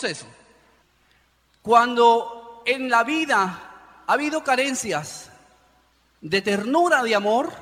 Recordemos eso. Cuando en la vida ha habido carencias de ternura, de amor,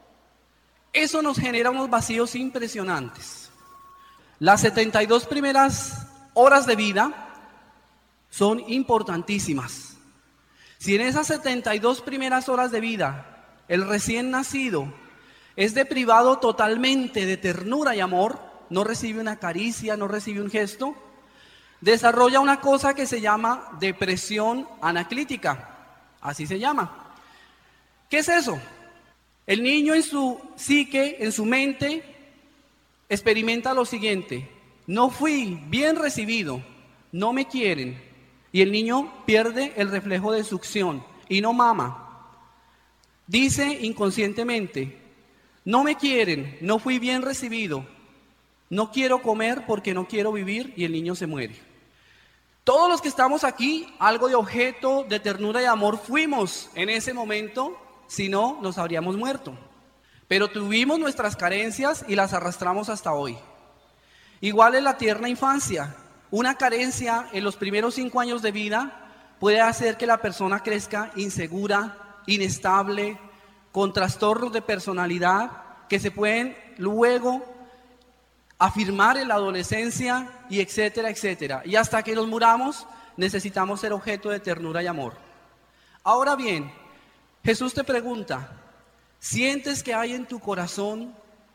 eso nos genera unos vacíos impresionantes. Las 72 primeras horas de vida son importantísimas. Si en esas 72 primeras horas de vida el recién nacido es deprivado totalmente de ternura y amor, no recibe una caricia, no recibe un gesto, desarrolla una cosa que se llama depresión anaclítica, así se llama. ¿Qué es eso? El niño en su psique, en su mente, experimenta lo siguiente: no fui bien recibido, no me quieren, y el niño pierde el reflejo de succión y no mama. Dice inconscientemente: no me quieren, no fui bien recibido, no quiero comer porque no quiero vivir, y el niño se muere. Todos los que estamos aquí, algo de objeto de ternura y amor fuimos en ese momento, si no, nos habríamos muerto. Pero tuvimos nuestras carencias y las arrastramos hasta hoy. Igual en la tierna infancia, una carencia en los primeros 5 años de vida puede hacer que la persona crezca insegura, inestable, con trastornos de personalidad que se pueden luego afirmar en la adolescencia y etcétera, etcétera. Y hasta que nos muramos necesitamos ser objeto de ternura y amor. Ahora bien, Jesús te pregunta: ¿sientes que hay en tu corazón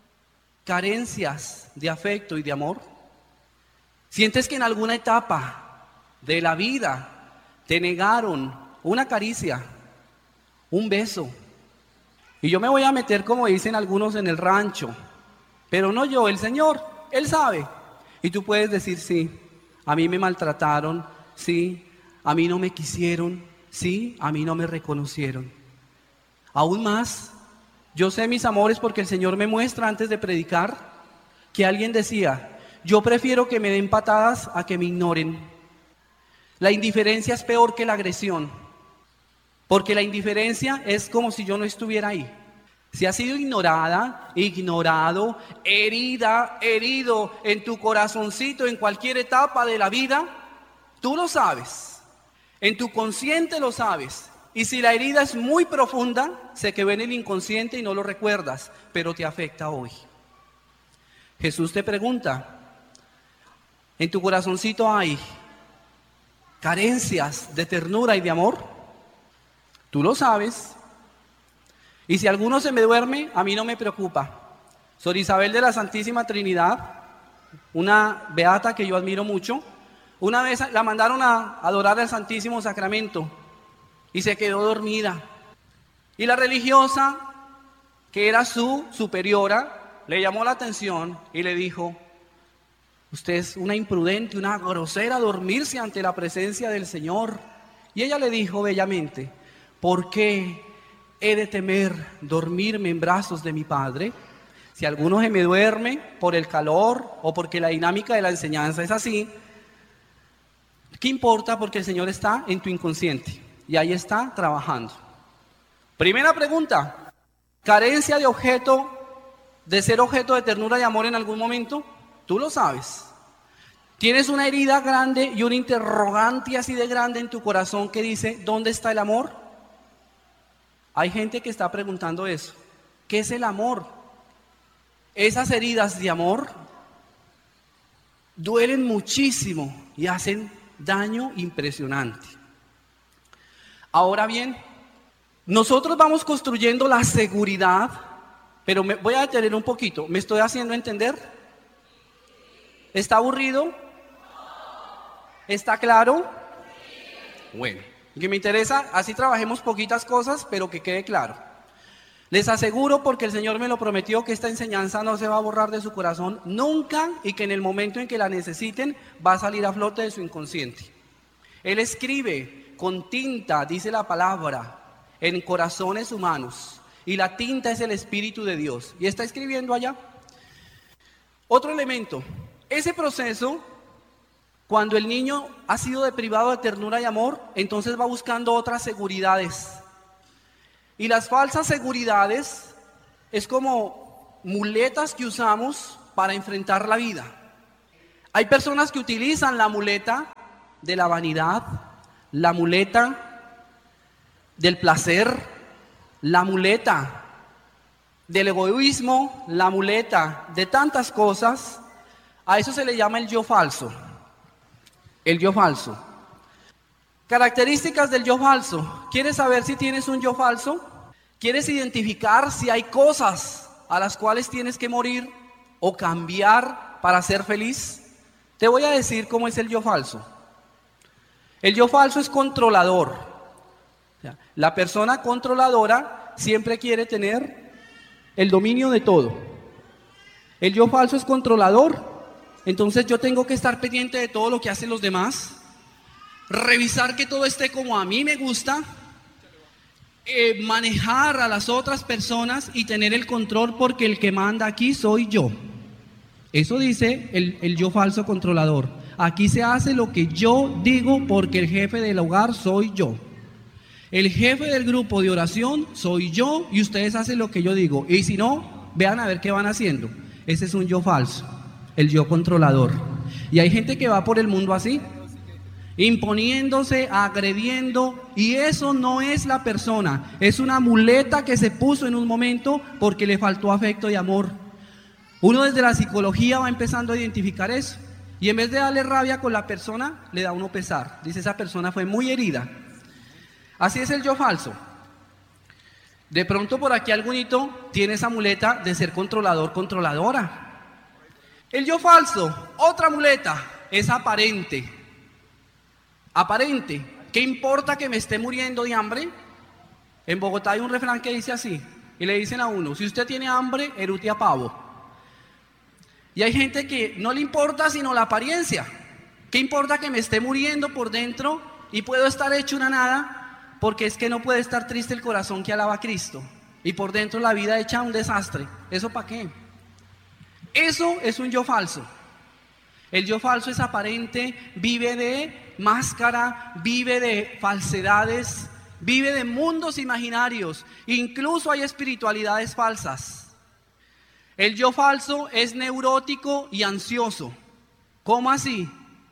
carencias de afecto y de amor? ¿Sientes que en alguna etapa de la vida te negaron una caricia, un beso? Y yo me voy a meter, como dicen algunos, en el rancho, pero no yo, el Señor. Él sabe. Y tú puedes decir: sí, a mí me maltrataron, sí, a mí no me quisieron, sí, a mí no me reconocieron. Aún más, yo sé, mis amores, porque el Señor me muestra antes de predicar que alguien decía: yo prefiero que me den patadas a que me ignoren. La indiferencia es peor que la agresión, porque la indiferencia es como si yo no estuviera ahí. Si has sido ignorada, ignorado, herida, herido en tu corazoncito en cualquier etapa de la vida, tú lo sabes, en tu consciente lo sabes. Y si la herida es muy profunda, se quedó en el inconsciente y no lo recuerdas, pero te afecta hoy. Jesús te pregunta: ¿en tu corazoncito hay carencias de ternura y de amor? Tú lo sabes. Y si alguno se me duerme, a mí no me preocupa. Sor Isabel de la Santísima Trinidad, una beata que yo admiro mucho, una vez la mandaron a adorar al Santísimo Sacramento y se quedó dormida. Y la religiosa, que era su superiora, le llamó la atención y le dijo: usted es una imprudente, una grosera, dormirse ante la presencia del Señor. Y ella le dijo bellamente: ¿por qué he de temer dormirme en brazos de mi Padre? Si alguno se me duerme por el calor o porque la dinámica de la enseñanza es así, ¿qué importa? Porque el Señor está en tu inconsciente y ahí está trabajando. Primera pregunta: ¿carencia de objeto, de ser objeto de ternura y amor en algún momento? Tú lo sabes. ¿Tienes una herida grande y un interrogante así de grande en tu corazón que dice: ¿dónde está el amor? Hay gente que está preguntando eso. ¿Qué es el amor? Esas heridas de amor duelen muchísimo y hacen daño impresionante. Ahora bien, nosotros vamos construyendo la seguridad, pero me voy a detener un poquito. ¿Me estoy haciendo entender? ¿Está aburrido? ¿Está claro? Bueno, que me interesa, así trabajemos poquitas cosas, pero que quede claro. Les aseguro, porque el Señor me lo prometió, que esta enseñanza no se va a borrar de su corazón nunca, y que en el momento en que la necesiten va a salir a flote de su inconsciente. Él escribe con tinta, dice la palabra, en corazones humanos, y la tinta es el Espíritu de Dios, y está escribiendo allá. Otro elemento: ese proceso, cuando el niño ha sido deprivado de ternura y amor, entonces va buscando otras seguridades. Y las falsas seguridades es como muletas que usamos para enfrentar la vida. Hay personas que utilizan la muleta de la vanidad, la muleta del placer, la muleta del egoísmo, la muleta de tantas cosas. A eso se le llama el yo falso. El yo falso. Características del yo falso. ¿Quieres saber si tienes un yo falso? ¿Quieres identificar si hay cosas a las cuales tienes que morir o cambiar para ser feliz? Te voy a decir cómo es el yo falso. El yo falso es controlador. O sea, la persona controladora siempre quiere tener el dominio de todo. El yo falso es controlador. Entonces yo tengo que estar pendiente de todo lo que hacen los demás, revisar que todo esté como a mí me gusta, manejar a las otras personas y tener el control, porque el que manda aquí soy yo. Eso dice el yo falso controlador. Aquí se hace lo que yo digo porque el jefe del hogar soy yo. El jefe del grupo de oración soy yo y ustedes hacen lo que yo digo. Y si no, vean a ver qué van haciendo. Ese es un yo falso, el yo controlador. Y hay gente que va por el mundo así, imponiéndose, agrediendo, y eso no es la persona, es una muleta que se puso en un momento porque le faltó afecto y amor. Uno desde la psicología va empezando a identificar eso, y en vez de darle rabia con la persona, le da uno pesar. Dice, esa persona fue muy herida. Así es el yo falso. De pronto por aquí alguno tiene esa muleta de ser controlador, controladora. El yo falso, otra muleta, es aparente. Aparente. ¿Qué importa que me esté muriendo de hambre? En Bogotá hay un refrán que dice así, y le dicen a uno, si usted tiene hambre, erute a pavo. Y hay gente que no le importa sino la apariencia. ¿Qué importa que me esté muriendo por dentro y puedo estar hecho una nada? Porque es que no puede estar triste el corazón que alaba a Cristo y por dentro la vida hecha un desastre. ¿Eso para qué? Eso es un yo falso. El yo falso es aparente, vive de máscara, vive de falsedades, vive de mundos imaginarios. Incluso hay espiritualidades falsas. El yo falso es neurótico y ansioso. ¿Cómo así?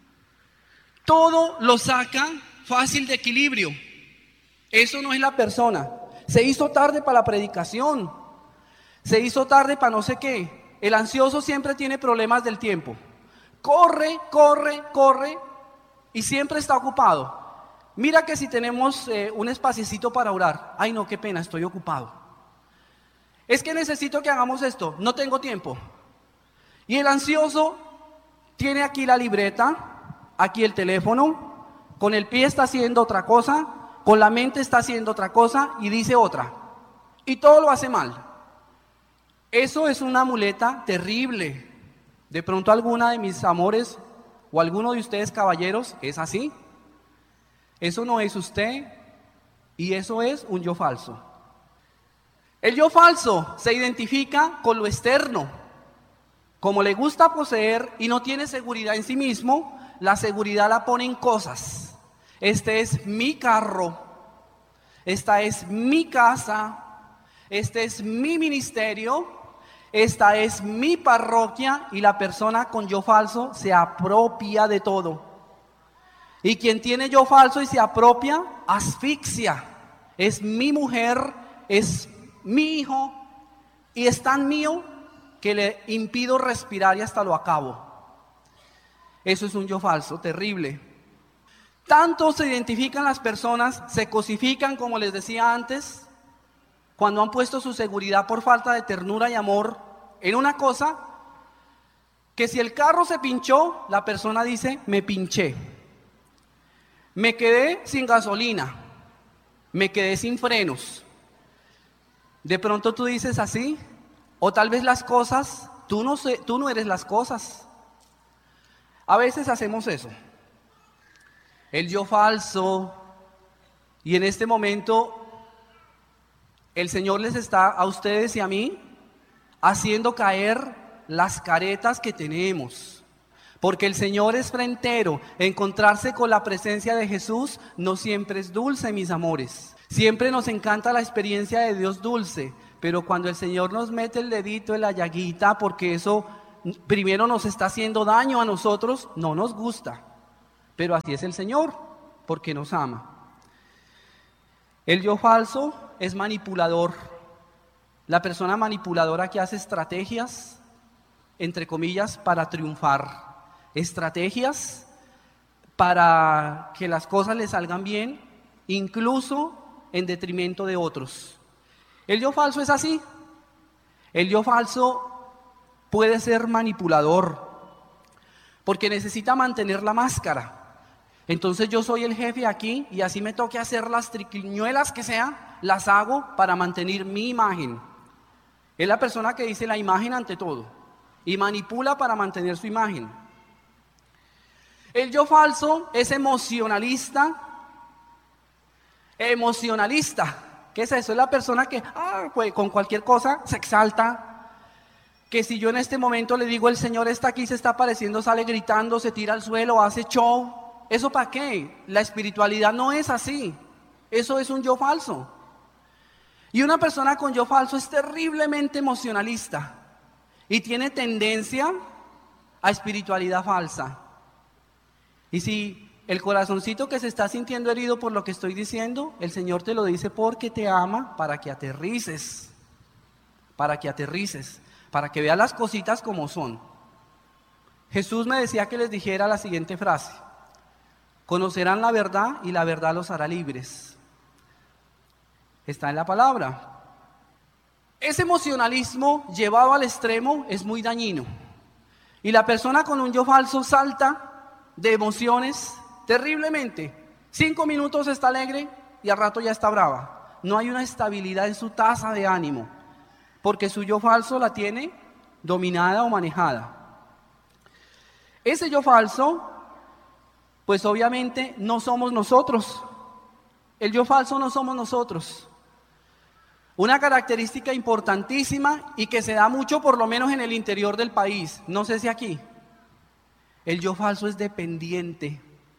Todo lo saca fácil de equilibrio. Eso no es la persona. Se hizo tarde para la predicación, se hizo tarde para no sé qué. El ansioso siempre tiene problemas del tiempo. Corre, corre, corre y siempre está ocupado. Mira que si tenemos un espacito para orar, ay no, qué pena, estoy ocupado. Es que necesito que hagamos esto, no tengo tiempo. Y el ansioso tiene aquí la libreta, aquí el teléfono, con el pie está haciendo otra cosa, con la mente está haciendo otra cosa y dice otra. Y todo lo hace mal. Eso es una muleta terrible. De pronto alguna de mis amores o alguno de ustedes caballeros es así. Eso no es usted y eso es un yo falso. El yo falso se identifica con lo externo. Como le gusta poseer y no tiene seguridad en sí mismo, la seguridad la pone en cosas. Este es mi carro, esta es mi casa, este es mi ministerio, esta es mi parroquia, y la persona con yo falso se apropia de todo. Y quien tiene yo falso y se apropia, asfixia. Es mi mujer, es mi hijo y es tan mío que le impido respirar y hasta lo acabo. Eso es un yo falso terrible. Tanto se identifican las personas, se cosifican, como les decía antes, cuando han puesto su seguridad por falta de ternura y amor en una cosa, que si el carro se pinchó, la persona dice, me pinché, me quedé sin gasolina, me quedé sin frenos. De pronto tú dices así, o tal vez las cosas, tú no eres las cosas. A veces hacemos eso. El yo falso, y en este momento el Señor les está a ustedes y a mí haciendo caer las caretas que tenemos, porque el Señor es frentero. Encontrarse con la presencia de Jesús no siempre es dulce, mis amores. Siempre nos encanta la experiencia de Dios dulce, pero cuando el Señor nos mete el dedito en la llaguita, porque eso primero nos está haciendo daño a nosotros, no nos gusta. Pero así es el Señor, porque nos ama. El yo falso es manipulador. La persona manipuladora que hace estrategias, entre comillas, para triunfar. Estrategias para que las cosas le salgan bien, incluso en detrimento de otros. El yo falso es así. El yo falso puede ser manipulador, porque necesita mantener la máscara. Entonces yo soy el jefe aquí y así me toque hacer las triquiñuelas que sea, las hago para mantener mi imagen. Es la persona que dice la imagen ante todo y manipula para mantener su imagen. El yo falso es emocionalista. ¿Qué es eso? Es la persona que pues, con cualquier cosa se exalta. Que si yo en este momento le digo el Señor está aquí, se está apareciendo, sale gritando, se tira al suelo, hace show. ¿Eso para qué? La espiritualidad no es así. Eso es un yo falso. Y una persona con yo falso es terriblemente emocionalista y tiene tendencia a espiritualidad falsa. Y si el corazoncito que se está sintiendo herido por lo que estoy diciendo, el Señor te lo dice porque te ama, para que aterrices, para que veas las cositas como son. Jesús me decía que les dijera la siguiente frase: conocerán la verdad y la verdad los hará libres. Está en la palabra. Ese emocionalismo llevado al extremo es muy dañino. Y la persona con un yo falso salta de emociones terriblemente. 5 minutos está alegre y al rato ya está brava. No hay una estabilidad en su tasa de ánimo, porque su yo falso la tiene dominada o manejada. Ese yo falso, pues obviamente no somos nosotros. El yo falso no somos nosotros. Una característica importantísima y que se da mucho, por lo menos en el interior del país, no sé si aquí. El yo falso es dependiente.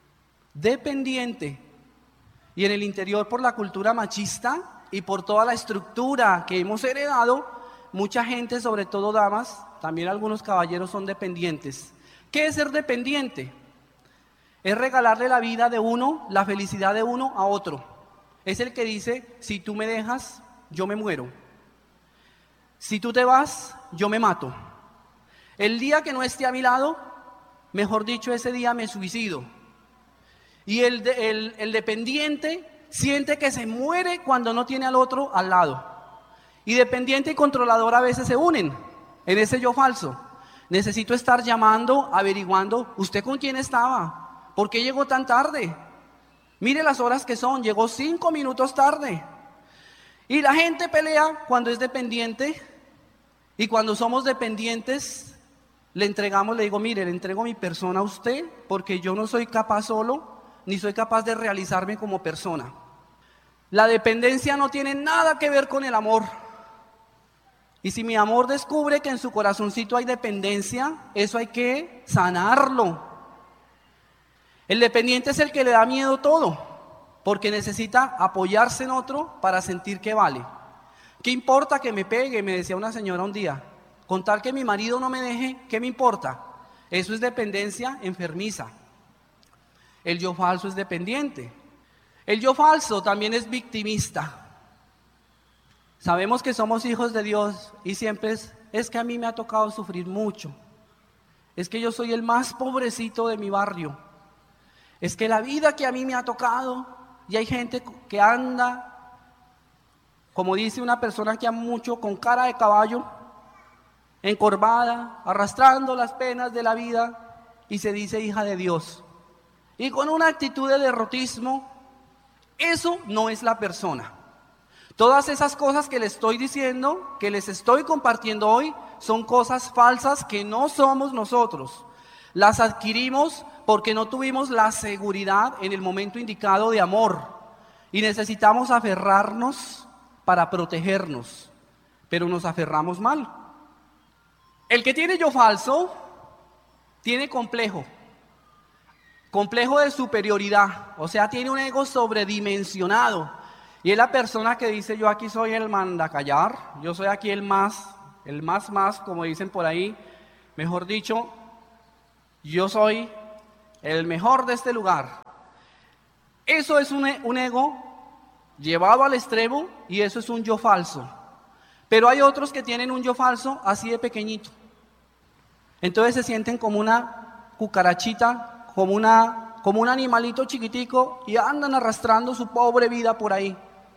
Y en el interior, por la cultura machista y por toda la estructura que hemos heredado, mucha gente, sobre todo damas, también algunos caballeros, son dependientes. ¿Qué es ser dependiente? Es regalarle la vida de uno, la felicidad de uno a otro. Es el que dice: si tú me dejas, yo me muero. Si tú te vas, yo me mato. El día que no esté a mi lado, mejor dicho, ese día me suicido. Y el dependiente siente que se muere cuando no tiene al otro al lado. Y dependiente y controlador a veces se unen en ese yo falso. Necesito estar llamando, averiguando, ¿usted con quién estaba? ¿Por qué llegó tan tarde? Mire las horas que son, llegó 5 minutos tarde. Y la gente pelea cuando es dependiente. Y cuando somos dependientes, le digo, mire, le entrego mi persona a usted, porque yo no soy capaz solo, ni soy capaz de realizarme como persona. La dependencia no tiene nada que ver con el amor. Y si mi amor descubre que en su corazoncito hay dependencia, eso hay que sanarlo. El dependiente es el que le da miedo todo, porque necesita apoyarse en otro para sentir que vale. ¿Qué importa que me pegue?, me decía una señora un día. Con tal que mi marido no me deje, ¿qué me importa? Eso es dependencia enfermiza. El yo falso es dependiente. El yo falso también es victimista. Sabemos que somos hijos de Dios y siempre es que a mí me ha tocado sufrir mucho. Es que yo soy el más pobrecito de mi barrio. Es que la vida que a mí me ha tocado, y hay gente que anda, como dice una persona que ama mucho, con cara de caballo, encorvada, arrastrando las penas de la vida, y se dice hija de Dios. Y con una actitud de derrotismo. Eso no es la persona. Todas esas cosas que les estoy diciendo, que les estoy compartiendo hoy, son cosas falsas que no somos nosotros. Las adquirimos porque no tuvimos la seguridad en el momento indicado de amor. Y necesitamos aferrarnos para protegernos, pero nos aferramos mal. El que tiene yo falso, tiene complejo de superioridad, o sea, tiene un ego sobredimensionado. Y es la persona que dice: yo aquí soy el mandacallar, yo soy aquí el más, como dicen por ahí, Mejor dicho, yo soy el mejor de este lugar. Eso es un ego llevado al extremo y eso es un yo falso. Pero hay otros que tienen un yo falso así de pequeñito. Entonces se sienten como una cucarachita, como un animalito chiquitico y andan arrastrando su pobre vida por ahí.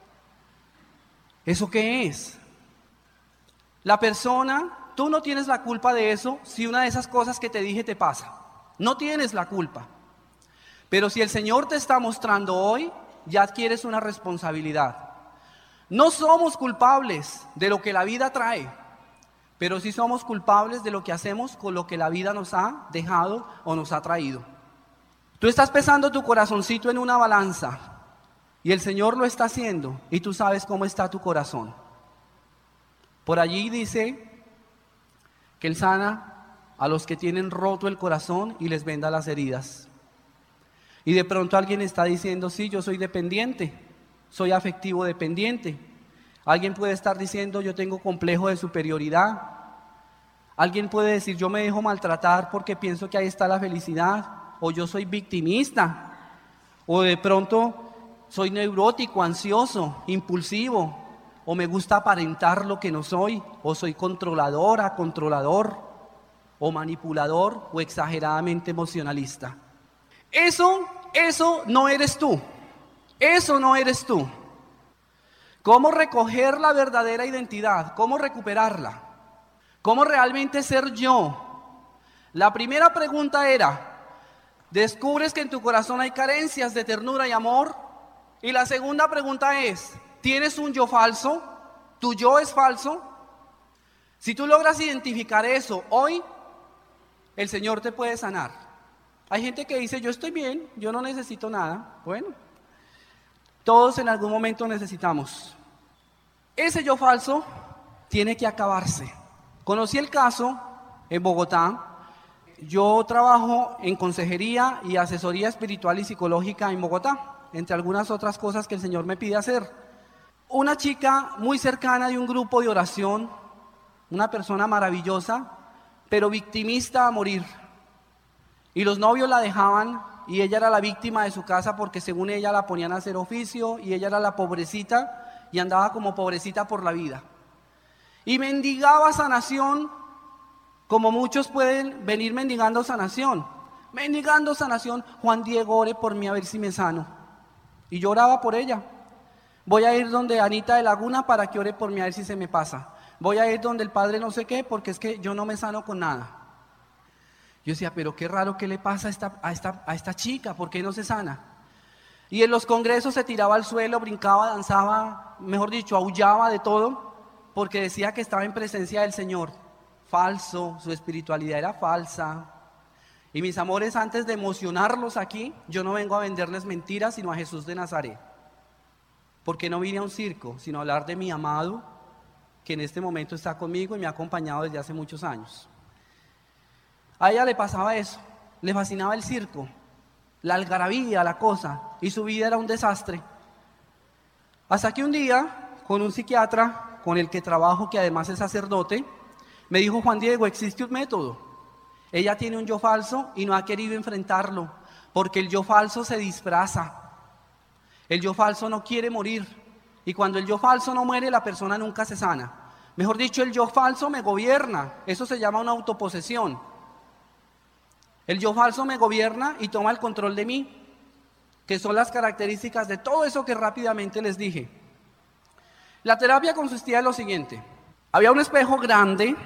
¿Eso qué es? La persona, tú no tienes la culpa de eso si una de esas cosas que te dije te pasa. No tienes la culpa. Pero si el Señor te está mostrando hoy, ya adquieres una responsabilidad. No somos culpables de lo que la vida trae, pero sí somos culpables de lo que hacemos con lo que la vida nos ha dejado o nos ha traído. Tú estás pesando tu corazoncito en una balanza y el Señor lo está haciendo y tú sabes cómo está tu corazón. Por allí dice que Él sana a los que tienen roto el corazón y les venda las heridas. Y de pronto alguien está diciendo, sí, yo soy dependiente, soy afectivo dependiente. Alguien puede estar diciendo, yo tengo complejo de superioridad. Alguien puede decir, yo me dejo maltratar porque pienso que ahí está la felicidad. O yo soy victimista. O de pronto soy neurótico, ansioso, impulsivo. O me gusta aparentar lo que no soy. O soy controladora, controlador. O manipulador o exageradamente emocionalista. Eso no eres tú. Eso no eres tú. ¿Cómo recoger la verdadera identidad? ¿Cómo recuperarla? ¿Cómo realmente ser yo? La primera pregunta era, ¿descubres que en tu corazón hay carencias de ternura y amor? Y la segunda pregunta es, ¿tienes un yo falso? ¿Tu yo es falso? Si tú logras identificar eso hoy, el Señor te puede sanar. Hay gente que dice, yo estoy bien, yo no necesito nada. Bueno, todos en algún momento necesitamos. Ese yo falso tiene que acabarse. Conocí el caso en Bogotá. Yo trabajo en consejería y asesoría espiritual y psicológica en Bogotá, entre algunas otras cosas que el Señor me pide hacer. Una chica muy cercana de un grupo de oración, una persona maravillosa, pero victimista a morir. Y los novios la dejaban y ella era la víctima de su casa porque según ella la ponían a hacer oficio y ella era la pobrecita y andaba como pobrecita por la vida. Y mendigaba sanación, como muchos pueden venir mendigando sanación. Mendigando sanación, Juan Diego, ore por mí a ver si me sano. Y yo oraba por ella. Voy a ir donde Anita de Laguna para que ore por mí a ver si se me pasa. Voy a ir donde el padre no sé qué porque es que yo no me sano con nada. Yo decía, pero qué raro, ¿qué le pasa a esta chica? ¿Por qué no se sana? Y en los congresos se tiraba al suelo, brincaba, danzaba, mejor dicho, aullaba de todo, porque decía que estaba en presencia del Señor. Falso, su espiritualidad era falsa. Y mis amores, antes de emocionarlos aquí, yo no vengo a venderles mentiras, sino a Jesús de Nazaret. Porque no vine a un circo, sino a hablar de mi amado, que en este momento está conmigo y me ha acompañado desde hace muchos años. A ella le pasaba eso, le fascinaba el circo, la algarabía, la cosa, y su vida era un desastre. Hasta que un día, con un psiquiatra con el que trabajo, que además es sacerdote, me dijo, Juan Diego, existe un método. Ella tiene un yo falso y no ha querido enfrentarlo, porque el yo falso se disfraza. El yo falso no quiere morir, y cuando el yo falso no muere, la persona nunca se sana. Mejor dicho, el yo falso me gobierna, eso se llama una autoposesión. El yo falso me gobierna y toma el control de mí, que son las características de todo eso que rápidamente les dije. La terapia consistía en lo siguiente. Había un espejo grande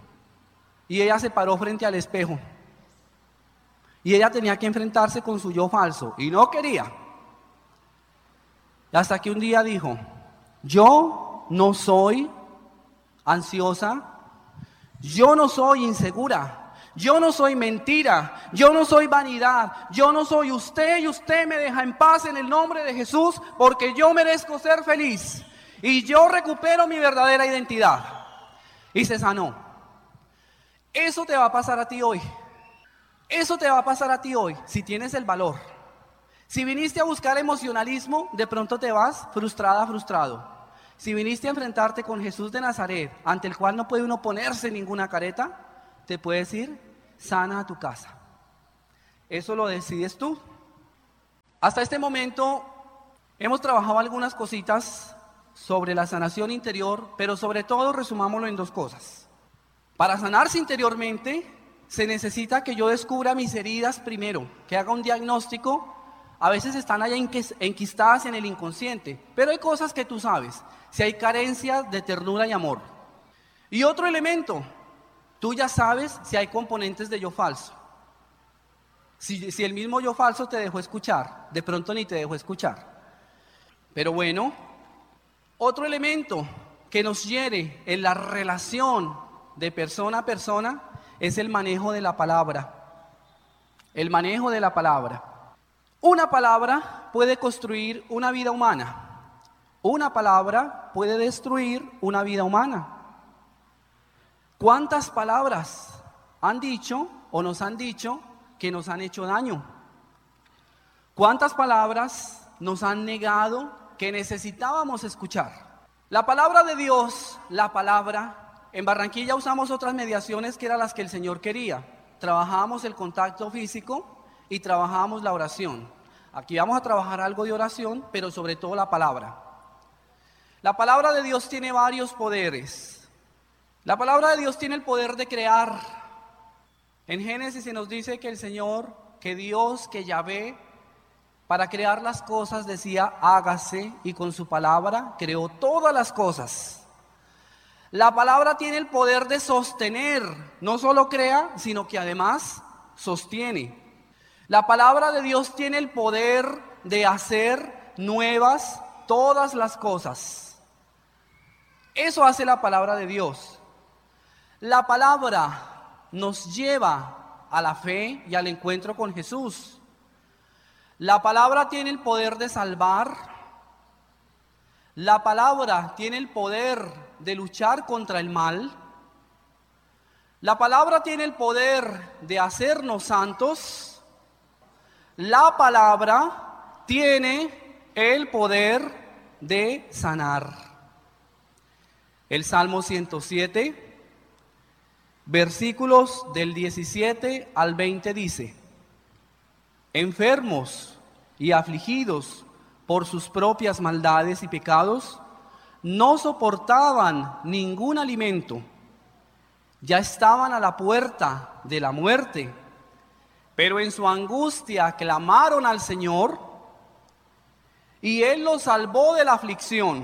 y ella se paró frente al espejo. Y ella tenía que enfrentarse con su yo falso y no quería. Hasta que un día dijo, yo no soy ansiosa, yo no soy insegura. Yo no soy mentira, yo no soy vanidad, yo no soy usted y usted me deja en paz en el nombre de Jesús porque yo merezco ser feliz y yo recupero mi verdadera identidad. Y se sanó. Eso te va a pasar a ti hoy. Eso te va a pasar a ti hoy si tienes el valor. Si viniste a buscar emocionalismo, de pronto te vas frustrada, frustrado. Si viniste a enfrentarte con Jesús de Nazaret, ante el cual no puede uno ponerse ninguna careta, te puedes ir sana a tu casa. Eso lo decides tú. Hasta este momento hemos trabajado algunas cositas sobre la sanación interior, pero sobre todo resumámoslo en dos cosas. Para sanarse interiormente se necesita que yo descubra mis heridas primero, que haga un diagnóstico. A veces están allá enquistadas en el inconsciente, pero hay cosas que tú sabes, si hay carencias de ternura y amor. Y otro elemento, tú ya sabes si hay componentes de yo falso. Si el mismo yo falso te dejó escuchar, de pronto ni te dejó escuchar. Pero bueno, otro elemento que nos hiere en la relación de persona a persona es el manejo de la palabra. El manejo de la palabra. Una palabra puede construir una vida humana. Una palabra puede destruir una vida humana. ¿Cuántas palabras han dicho o nos han dicho que nos han hecho daño? ¿Cuántas palabras nos han negado que necesitábamos escuchar? La palabra de Dios, la palabra, en Barranquilla usamos otras mediaciones que eran las que el Señor quería. Trabajábamos el contacto físico y trabajábamos la oración. Aquí vamos a trabajar algo de oración, pero sobre todo la palabra. La palabra de Dios tiene varios poderes. La palabra de Dios tiene el poder de crear. En Génesis se nos dice que el Señor, que Dios, que Yahvé, para crear las cosas decía hágase, y con su palabra creó todas las cosas. La palabra tiene el poder de sostener, no solo crea, sino que además sostiene. La palabra de Dios tiene el poder de hacer nuevas todas las cosas. Eso hace la palabra de Dios. La palabra nos lleva a la fe y al encuentro con Jesús. La palabra tiene el poder de salvar. La palabra tiene el poder de luchar contra el mal. La palabra tiene el poder de hacernos santos. La palabra tiene el poder de sanar. El Salmo 107, versículos del 17 al 20 dice: enfermos y afligidos por sus propias maldades y pecados, no soportaban ningún alimento, ya estaban a la puerta de la muerte, pero en su angustia clamaron al Señor, y Él los salvó de la aflicción,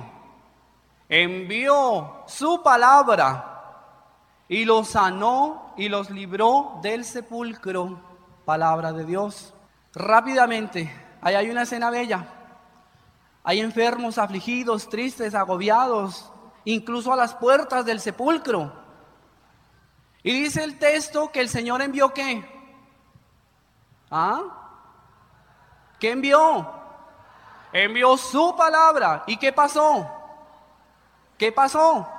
envió su palabra, y los sanó y los libró del sepulcro. Palabra de Dios. Rápidamente, ahí hay una escena bella. Hay enfermos, afligidos, tristes, agobiados, incluso a las puertas del sepulcro. Y dice el texto que el Señor envió ¿qué? ¿Qué envió? Envió su palabra. ¿Y qué pasó? ¿Qué pasó?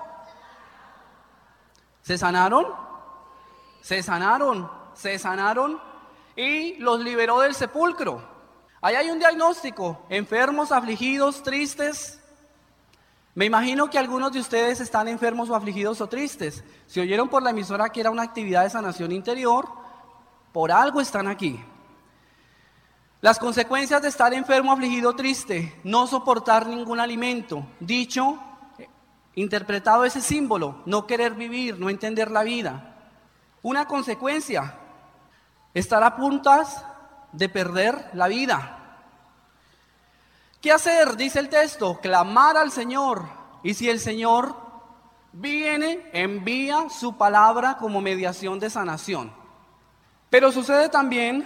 ¿Se sanaron? Se sanaron, se sanaron y los liberó del sepulcro. Ahí hay un diagnóstico: enfermos, afligidos, tristes. Me imagino que algunos de ustedes están enfermos o afligidos o tristes. Si oyeron por la emisora que era una actividad de sanación interior, por algo están aquí. Las consecuencias de estar enfermo, afligido, triste: no soportar ningún alimento. Dicho, interpretado ese símbolo, no querer vivir, no entender la vida. Una consecuencia: estar a puntas de perder la vida. ¿Qué hacer? Dice el texto: clamar al Señor. Y si el Señor viene, envía su palabra como mediación de sanación. Pero sucede también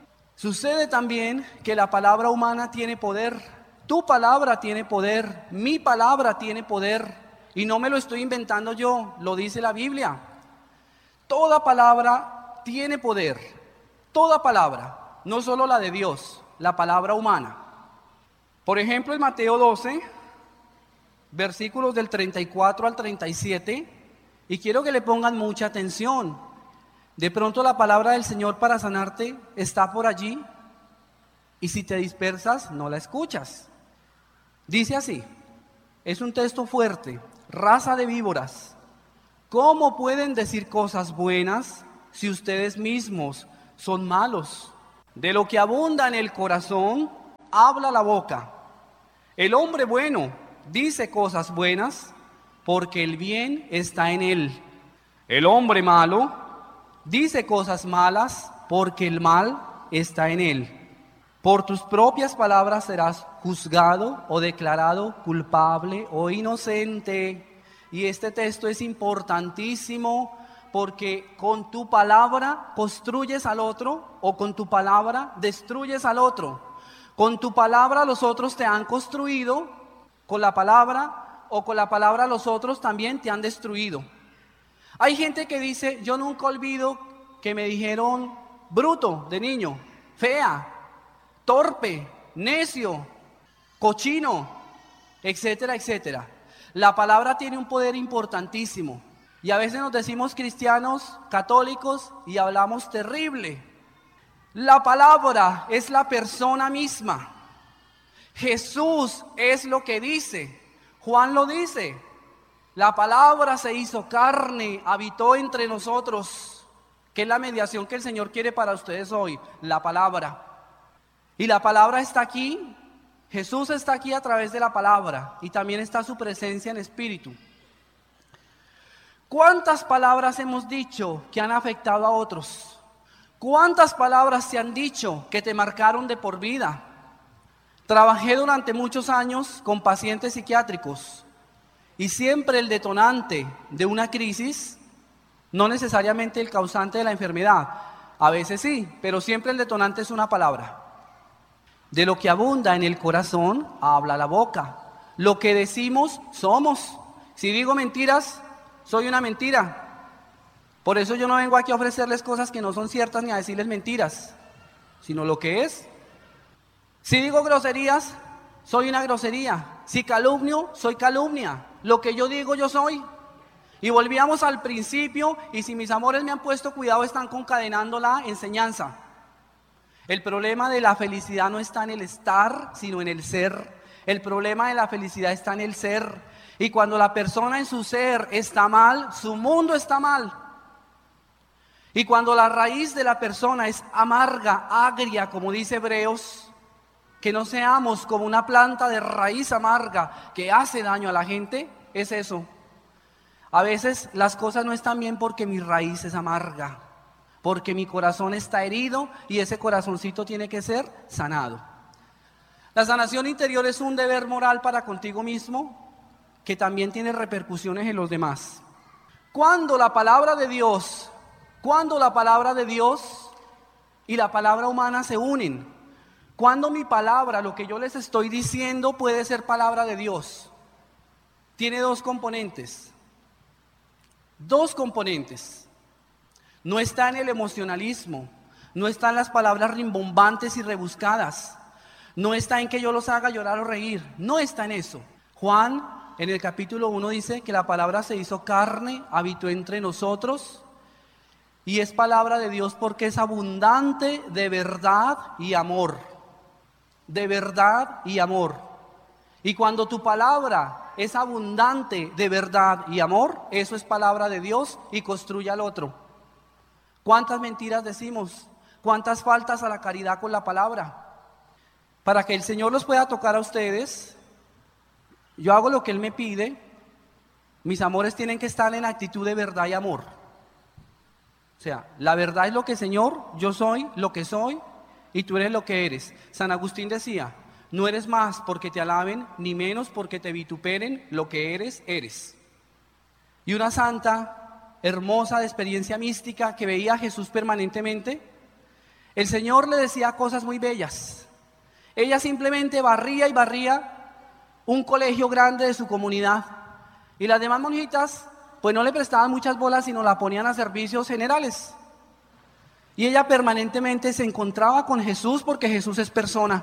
que la palabra humana tiene poder. Tu palabra tiene poder, mi palabra tiene poder. Y no me lo estoy inventando yo, lo dice la Biblia. Toda palabra tiene poder. Toda palabra, no solo la de Dios, la palabra humana. Por ejemplo, en Mateo 12, versículos del 34 al 37, y quiero que le pongan mucha atención. De pronto la palabra del Señor para sanarte está por allí, y si te dispersas, no la escuchas. Dice así, es un texto fuerte: raza de víboras, ¿cómo pueden decir cosas buenas si ustedes mismos son malos? De lo que abunda en el corazón, habla la boca. El hombre bueno dice cosas buenas porque el bien está en él. El hombre malo dice cosas malas porque el mal está en él. Por tus propias palabras serás juzgado o declarado culpable o inocente. Y este texto es importantísimo porque con tu palabra construyes al otro o con tu palabra destruyes al otro. Con tu palabra los otros te han construido, con la palabra o con la palabra los otros también te han destruido. Hay gente que dice, yo nunca olvido que me dijeron bruto de niño, fea, torpe, necio, cochino, etcétera, etcétera. La palabra tiene un poder importantísimo y a veces nos decimos cristianos, católicos y hablamos terrible. La palabra es la persona misma. Jesús es lo que dice. Juan lo dice. La palabra se hizo carne, habitó entre nosotros. ¿Qué es la mediación que el Señor quiere para ustedes hoy? La palabra. Y la palabra está aquí. Jesús está aquí a través de la palabra y también está su presencia en espíritu. ¿Cuántas palabras hemos dicho que han afectado a otros? ¿Cuántas palabras te han dicho que te marcaron de por vida? Trabajé durante muchos años con pacientes psiquiátricos y siempre el detonante de una crisis, no necesariamente el causante de la enfermedad, a veces sí, pero siempre el detonante es una palabra. De lo que abunda en el corazón, habla la boca. Lo que decimos, somos. Si digo mentiras, soy una mentira. Por eso yo no vengo aquí a ofrecerles cosas que no son ciertas ni a decirles mentiras, sino lo que es. Si digo groserías, soy una grosería. Si calumnio, soy calumnia. Lo que yo digo, yo soy. Y volvíamos al principio, y si mis amores me han puesto cuidado, están concadenando la enseñanza. El problema de la felicidad no está en el estar, sino en el ser. El problema de la felicidad está en el ser. Y cuando la persona en su ser está mal, su mundo está mal. Y cuando la raíz de la persona es amarga, agria, como dice Hebreos, que no seamos como una planta de raíz amarga que hace daño a la gente, es eso. A veces las cosas no están bien porque mi raíz es amarga, porque mi corazón está herido y ese corazoncito tiene que ser sanado. La sanación interior es un deber moral para contigo mismo que también tiene repercusiones en los demás. Cuando la palabra de Dios y la palabra humana se unen, cuando mi palabra, lo que yo les estoy diciendo, puede ser palabra de Dios, tiene dos componentes. No está en el emocionalismo, no está en las palabras rimbombantes y rebuscadas, no está en que yo los haga llorar o reír, no está en eso. Juan en el capítulo 1 dice que la palabra se hizo carne, habitó entre nosotros y es palabra de Dios porque es abundante de verdad y amor. De verdad y amor. Y cuando tu palabra es abundante de verdad y amor, eso es palabra de Dios y construye al otro. ¿Cuántas mentiras decimos? ¿Cuántas faltas a la caridad con la palabra? Para que el Señor los pueda tocar a ustedes, yo hago lo que Él me pide. Mis amores tienen que estar en actitud de verdad y amor. O sea, la verdad es lo que, Señor, yo soy lo que soy y tú eres lo que eres. San Agustín decía, no eres más porque te alaben, ni menos porque te vituperen, lo que eres, eres. Y una santa hermosa de experiencia mística que veía a Jesús permanentemente, el Señor le decía cosas muy bellas. Ella simplemente barría y barría un colegio grande de su comunidad. Y las demás monjitas, pues no le prestaban muchas bolas, sino la ponían a servicios generales. Y ella permanentemente se encontraba con Jesús porque Jesús es persona.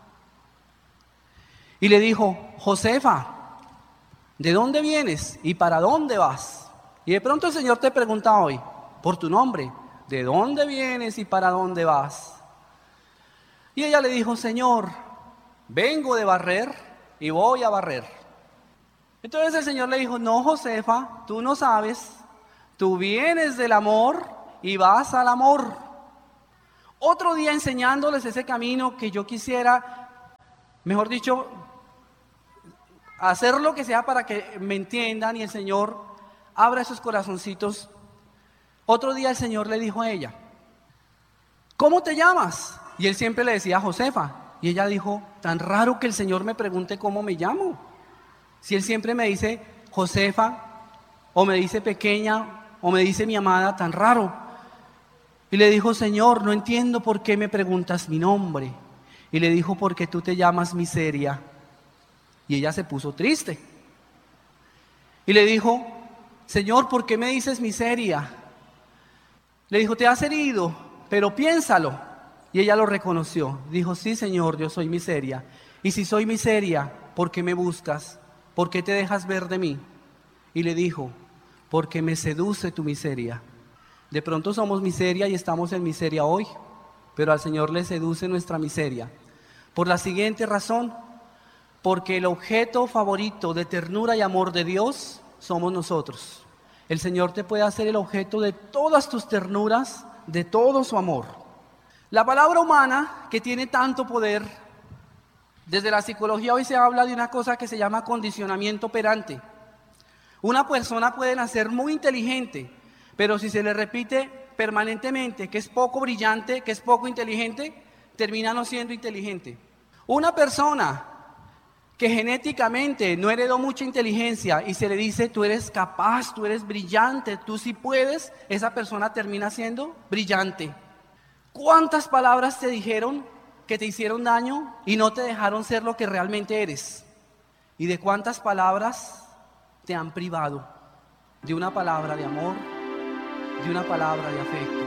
Y le dijo, Josefa, ¿de dónde vienes y para dónde vas? Y de pronto el Señor te pregunta hoy, por tu nombre, ¿de dónde vienes y para dónde vas? Y ella le dijo, Señor, vengo de barrer y voy a barrer. Entonces el Señor le dijo, no, Josefa, tú no sabes, tú vienes del amor y vas al amor. Otro día enseñándoles ese camino que yo quisiera, mejor dicho, hacer lo que sea para que me entiendan y el Señor abra esos corazoncitos. Otro día el Señor le dijo a ella: ¿cómo te llamas? Y él siempre le decía Josefa. Y ella dijo: tan raro que el Señor me pregunte cómo me llamo. Si él siempre me dice Josefa, o me dice pequeña, o me dice mi amada, tan raro. Y le dijo: Señor, no entiendo por qué me preguntas mi nombre. Y le dijo: porque tú te llamas Miseria. Y ella se puso triste. Y le dijo: Señor, ¿por qué me dices Miseria? Le dijo: te has herido, pero piénsalo. Y ella lo reconoció. Dijo: sí, Señor, yo soy Miseria. Y si soy Miseria, ¿por qué me buscas? ¿Por qué te dejas ver de mí? Y le dijo: porque me seduce tu miseria. De pronto somos miseria y estamos en miseria hoy, pero al Señor le seduce nuestra miseria. Por la siguiente razón: porque el objeto favorito de ternura y amor de Dios somos nosotros. El Señor te puede hacer el objeto de todas tus ternuras, de todo su amor. La palabra humana, que tiene tanto poder, desde la psicología hoy se habla de una cosa que se llama condicionamiento operante. Una persona puede nacer muy inteligente, pero si se le repite permanentemente que es poco brillante, que es poco inteligente, termina no siendo inteligente. Una persona que genéticamente no heredó mucha inteligencia y se le dice: tú eres capaz, tú eres brillante, tú sí puedes, esa persona termina siendo brillante. ¿Cuántas palabras te dijeron que te hicieron daño y no te dejaron ser lo que realmente eres? ¿Y de cuántas palabras te han privado de una palabra de amor, de una palabra de afecto?